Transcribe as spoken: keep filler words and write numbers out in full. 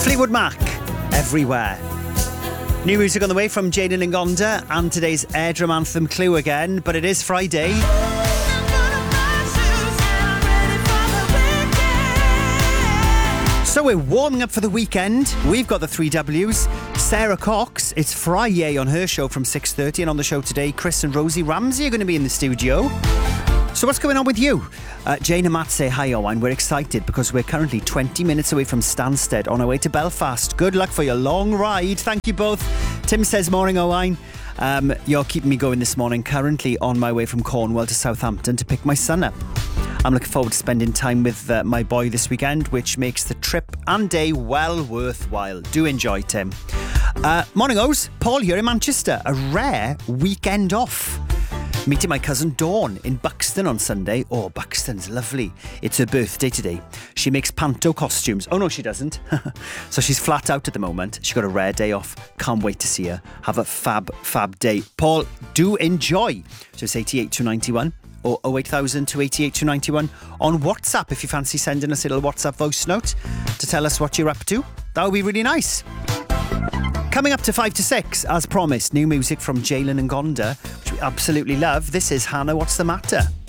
Fleetwood Mac, Everywhere. New music on the way from Jaden and Gonda, and today's Airdrum anthem clue again, but it is Friday. So we're warming up for the weekend. We've got the three W's. Sarah Cox, it's Friday on her show from six thirty, and on the show today, Chris and Rosie Ramsey are going to be in the studio. So what's going on with you? Uh, Jane and Matt say hi, Owen. We're excited because we're currently twenty minutes away from Stansted on our way to Belfast. Good luck for your long ride. Thank you both. Tim says, morning, Owen. Um, you're keeping me going this morning. Currently on my way from Cornwall to Southampton to pick my son up. I'm looking forward to spending time with uh, my boy this weekend, which makes the trip and day well worthwhile. Do enjoy, Tim. Uh, morning, O's. Paul here in Manchester. A rare weekend off. Meeting my cousin Dawn in Buxton on Sunday. Oh, Buxton's lovely. It's her birthday today. She makes panto costumes. Oh, no, she doesn't. So she's flat out at the moment. She got a rare day off. Can't wait to see her. Have a fab, fab day. Paul, do enjoy. So it's eighty-eight two ninety-one or oh eight thousand two eighty-eight two ninety-one on WhatsApp if you fancy sending us a little WhatsApp voice note to tell us what you're up to. That would be really nice. Coming up to five to six, as promised, new music from Jalen and Gonda, which we absolutely love. This is Hannah, What's the Matter?